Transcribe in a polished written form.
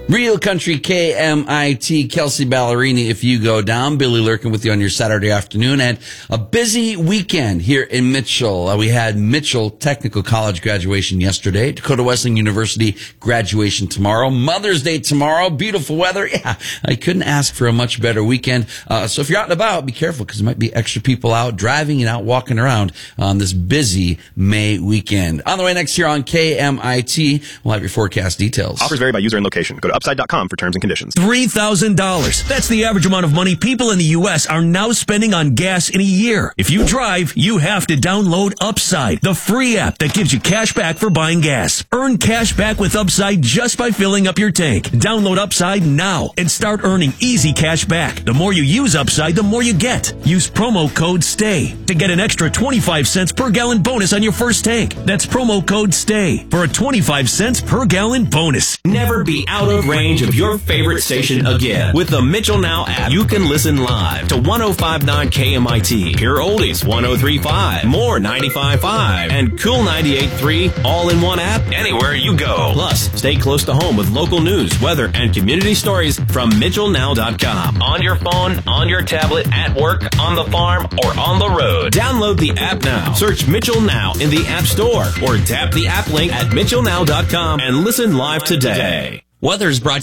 Real Country KMIT, Kelsey Ballerini, if you go down. Billy Lurkin with you on your Saturday afternoon. And a busy weekend here in Mitchell. We had Mitchell Technical College graduation yesterday. Dakota Wesleyan University graduation tomorrow. Mother's Day tomorrow. Beautiful weather. Yeah, I couldn't ask for a much better weekend. So if you're out and about, be careful because there might be extra people out driving and out walking around on this busy May weekend. On the way next here on KMIT, we'll have your forecast details. Offers vary by user and location. Go to upside.com for terms and conditions. $3,000. That's the average amount of money people in the U.S. are now spending on gas in a year. If you drive, you have to download Upside, the free app that gives you cash back for buying gas. Earn cash back with Upside just by filling up your tank. Download Upside now and start earning easy cash back. The more you use Upside, the more you get. Use promo code STAY to get an extra 25 cents per gallon bonus on your first tank. That's promo code STAY for a 25 cents per gallon bonus. Never be out of range of your favorite station again. With the Mitchell Now app, you can listen live to 105.9 KMIT, Pure Oldies 103.5, More 95.5, and Cool 98.3, all in one app, anywhere you go. Plus, stay close to home with local news, weather, and community stories from MitchellNow.com. On your phone, on your tablet, at work, on the farm, or on the road. Download the app now. Search Mitchell Now in the App Store or tap the app link at MitchellNow.com and listen live today. Weather is brought